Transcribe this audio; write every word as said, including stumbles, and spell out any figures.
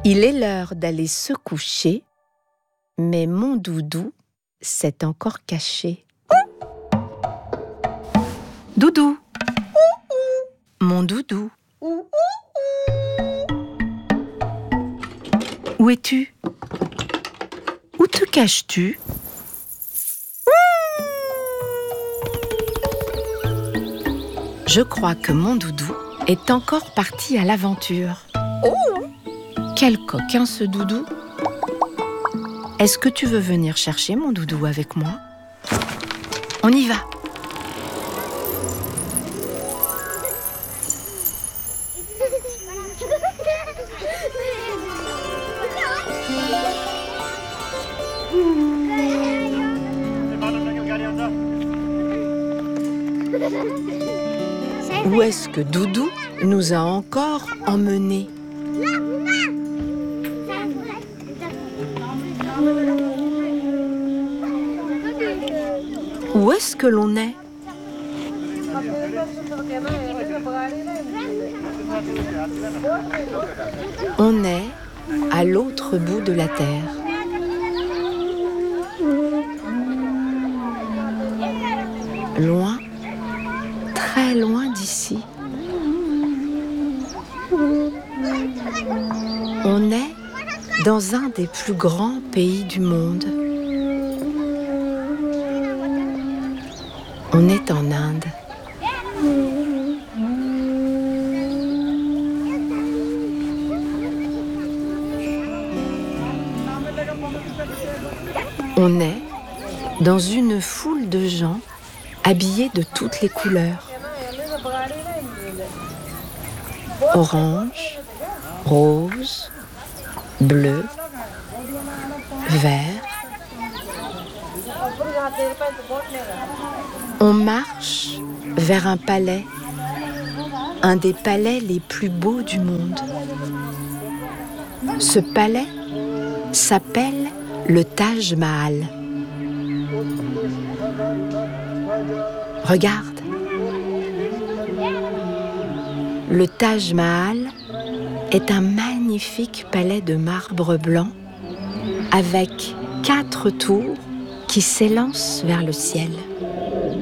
Il est l'heure d'aller se coucher, mais mon doudou s'est encore caché. Doudou, mon doudou, où es-tu? Où te caches-tu? Je crois que mon doudou est encore parti à l'aventure. Quel coquin ce doudou! Est-ce que tu veux venir chercher mon doudou avec moi? On y va! Où est-ce que Doudou nous a encore emmenés? Où est-ce que l'on est? On est à l'autre bout de la terre. Loin, très loin d'ici. On est dans un des plus grands pays du monde. On est en Inde. On est dans une foule de gens habillés de toutes les couleurs. Orange, rose, bleu, vert. On marche vers un palais, un des palais les plus beaux du monde. Ce palais s'appelle le Taj Mahal. Regarde. Le Taj Mahal est un magnifique palais de marbre blanc avec quatre tours qui s'élancent vers le ciel.